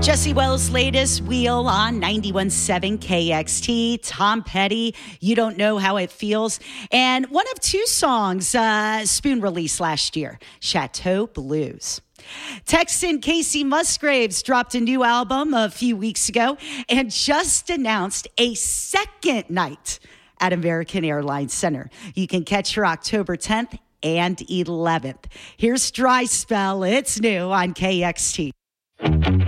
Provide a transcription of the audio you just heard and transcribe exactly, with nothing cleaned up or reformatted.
Jesse Wells' latest Wheel on ninety-one point seven K X T. Tom Petty, You Don't Know How It Feels. And one of two songs uh, Spoon released last year, Chateau Blues. Texan Casey Musgraves dropped a new album a few weeks ago and just announced a second night at American Airlines Center. You can catch her October tenth and eleventh. Here's Dry Spell. It's new on K X T.